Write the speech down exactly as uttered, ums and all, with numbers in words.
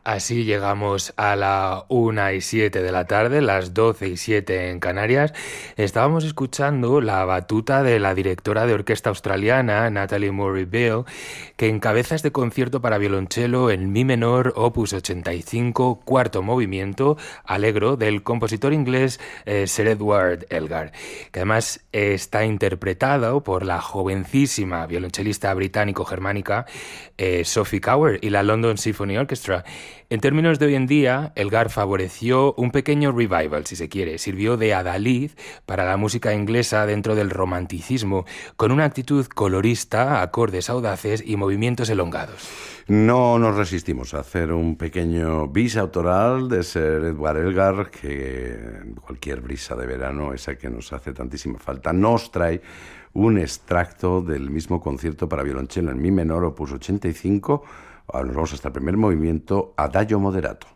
Así llegamos a la una y siete de la tarde, las doce y siete en Canarias. Estábamos escuchando la batuta de la directora de orquesta australiana, Natalie Murray Beale, que encabeza este concierto para violonchelo en mi menor, opus ochenta y cinco, cuarto movimiento, Allegro, del compositor inglés eh, Sir Edward Elgar, que además eh, está interpretado por la jovencísima violonchelista británico-germánica eh, Sophie Cower y la London Symphony Orchestra. En términos de hoy en día, Elgar favoreció un pequeño revival, si se quiere. Sirvió de adalid para la música inglesa dentro del romanticismo, con una actitud colorista, acordes audaces y movimientos elongados. No nos resistimos a hacer un pequeño bis autoral de Sir Edward Elgar, que cualquier brisa de verano, esa que nos hace tantísima falta, nos trae un extracto del mismo concierto para violonchelo en mi menor, opus ochenta y cinco. Ahora nos vamos hasta el primer movimiento, Adagio moderato.